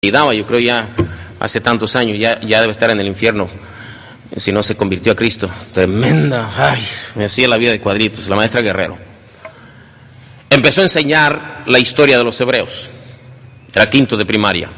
yo creo ya hace tantos años, ya debe estar en el infierno, si no se convirtió a Cristo. Tremenda, me hacía la vida de cuadritos, la maestra Guerrero. Empezó a enseñar la historia de los hebreos, era quinto de primaria.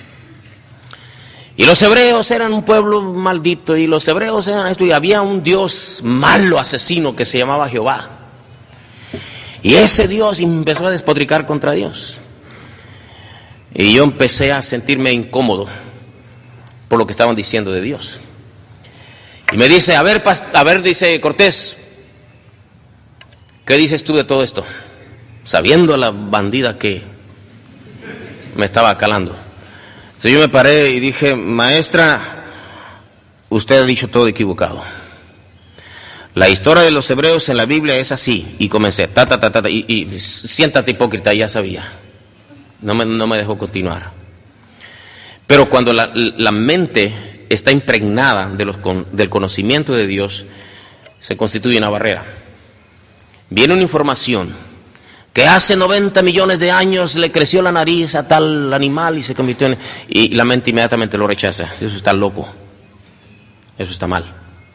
Y los hebreos eran un pueblo maldito, y los hebreos eran esto, y había un Dios malo, asesino, que se llamaba Jehová. Y ese Dios empezó a despotricar contra Dios. Y yo empecé a sentirme incómodo por lo que estaban diciendo de Dios. Y me dice, a ver, dice Cortés, ¿qué dices tú de todo esto? Sabiendo la bandida que me estaba calando. Entonces yo me paré y dije, maestra, usted ha dicho todo equivocado. La historia de los hebreos en la Biblia es así. Y comencé, y siéntate hipócrita, ya sabía. No me dejó continuar. Pero cuando la mente está impregnada del conocimiento de Dios, se constituye una barrera. Viene una información que hace 90 millones de años le creció la nariz a tal animal y se convirtió en... Y la mente inmediatamente lo rechaza. Eso está loco. Eso está mal.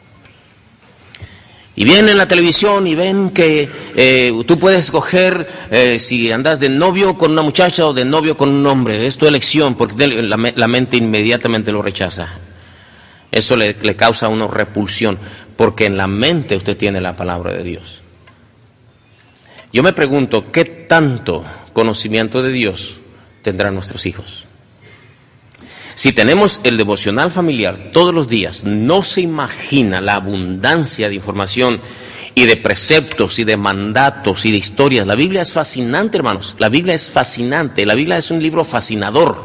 Y vienen en la televisión y ven que tú puedes escoger si andas de novio con una muchacha o de novio con un hombre. Es tu elección, porque la mente inmediatamente lo rechaza. Eso le causa una repulsión, porque en la mente usted tiene la palabra de Dios. Yo me pregunto, ¿qué tanto conocimiento de Dios tendrán nuestros hijos? Si tenemos el devocional familiar todos los días, no se imagina la abundancia de información y de preceptos y de mandatos y de historias. La Biblia es fascinante, hermanos. La Biblia es fascinante. La Biblia es un libro fascinador.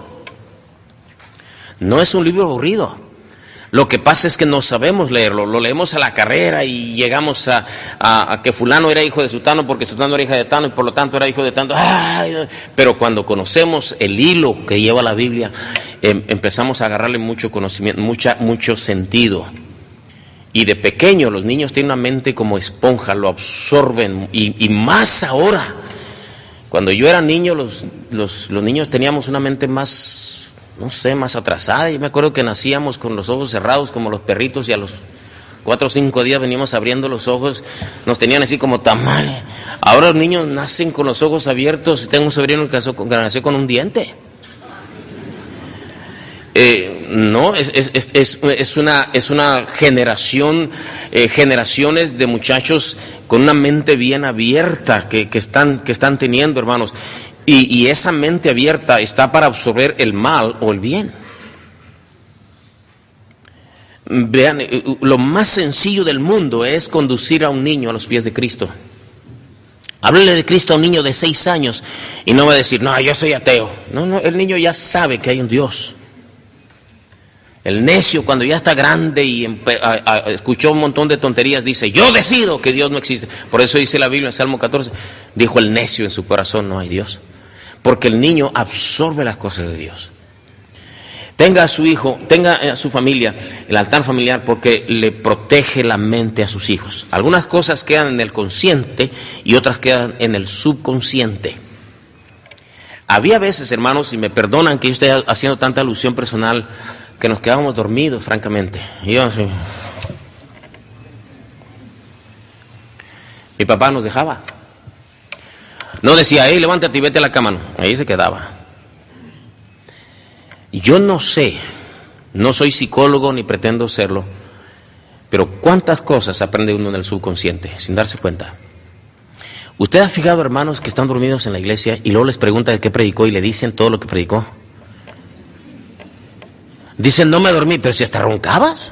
No es un libro aburrido. Lo que pasa es que no sabemos leerlo. Lo leemos a la carrera y llegamos a que fulano era hijo de sutano porque sutano era hija de tano y por lo tanto era hijo de tanto. Pero cuando conocemos el hilo que lleva la Biblia, empezamos a agarrarle mucho conocimiento, mucho sentido. Y de pequeño los niños tienen una mente como esponja, lo absorben, y más ahora. Cuando yo era niño, los niños teníamos una mente más, no sé, más atrasada. Yo me acuerdo que nacíamos con los ojos cerrados como los perritos, y a los 4 o 5 días veníamos abriendo los ojos, nos tenían así como tamales. Ahora los niños nacen con los ojos abiertos. Tengo un sobrino que nació con un diente. No, es una generación, generaciones de muchachos con una mente bien abierta que están teniendo, hermanos. Y esa mente abierta está para absorber el mal o el bien. Vean, lo más sencillo del mundo es conducir a un niño a los pies de Cristo. Háblele de Cristo a un niño de 6 años y no va a decir, no, yo soy ateo. No, el niño ya sabe que hay un Dios. El necio, cuando ya está grande y escuchó un montón de tonterías, dice, yo decido que Dios no existe. Por eso dice la Biblia en Salmo 14, dijo el necio en su corazón, no hay Dios. Porque el niño absorbe las cosas de Dios. Tenga a su hijo, tenga a su familia, el altar familiar, porque le protege la mente a sus hijos. Algunas cosas quedan en el consciente y otras quedan en el subconsciente. Había veces, hermanos, y me perdonan que yo esté haciendo tanta alusión personal, que nos quedábamos dormidos, francamente. Y yo así. Mi papá nos dejaba. No decía, levántate y vete a la cama, no. Ahí se quedaba. Y yo no sé, no soy psicólogo ni pretendo serlo, pero cuántas cosas aprende uno en el subconsciente, sin darse cuenta. ¿Usted ha fijado, hermanos, que están dormidos en la iglesia y luego les pregunta de qué predicó y le dicen todo lo que predicó? Dicen, no me dormí, pero si hasta roncabas.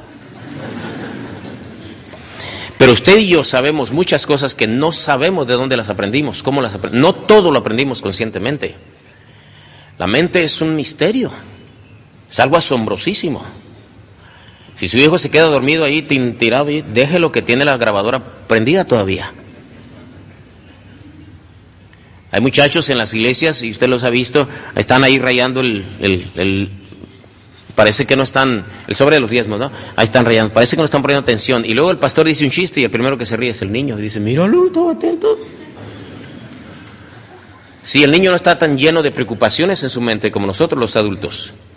Pero usted y yo sabemos muchas cosas que no sabemos de dónde las aprendimos, cómo las aprendimos. No todo lo aprendimos conscientemente. La mente es un misterio, es algo asombrosísimo. Si su hijo se queda dormido ahí, tirado, déjelo, que tiene la grabadora prendida todavía. Hay muchachos en las iglesias, y usted los ha visto, están ahí rayando parece que no están, el sobre de los diezmos, ¿no? Ahí están rayando, parece que no están poniendo atención. Y luego el pastor dice un chiste y el primero que se ríe es el niño. Y dice, míralo, todo atento. Sí, el niño no está tan lleno de preocupaciones en su mente como nosotros los adultos.